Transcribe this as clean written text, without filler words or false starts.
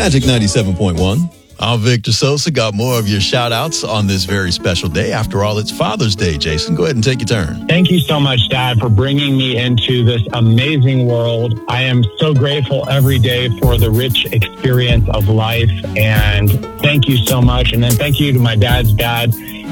Magic 97.1. I'm Victor Sosa. Got more of your shout-outs on this very special day. After all, it's Father's Day. Jason, go ahead and take your turn. Thank you so much, Dad, for bringing me into this amazing world. I am so grateful every day for the rich experience of life, and thank you so much. And then thank you to my dad's dad.